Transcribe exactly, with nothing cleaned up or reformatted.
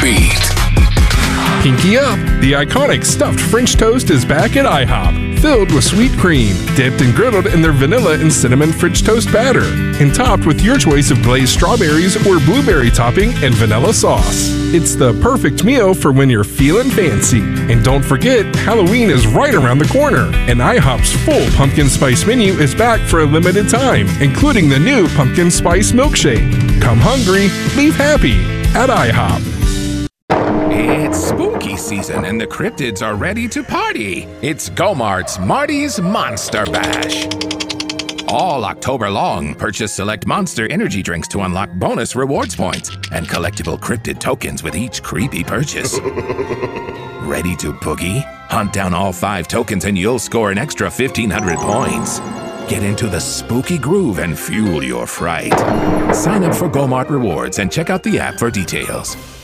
beat. Pinky up! The iconic stuffed French toast is back at IHOP, filled with sweet cream, dipped and griddled in their vanilla and cinnamon French toast batter, and topped with your choice of glazed strawberries or blueberry topping and vanilla sauce. It's the perfect meal for when you're feeling fancy. And don't forget, Halloween is right around the corner, and IHOP's full pumpkin spice menu is back for a limited time, including the new pumpkin spice milkshake. Come hungry, leave happy at IHOP. It's spooky season and the cryptids are ready to party. It's Go-Mart's Marty's Monster Bash. All October long, purchase select Monster energy drinks to unlock bonus rewards points and collectible cryptid tokens with each creepy purchase. Ready to boogie? Hunt down all five tokens and you'll score an extra fifteen hundred points. Get into the spooky groove and fuel your fright. Sign up for Go-Mart Rewards and check out the app for details.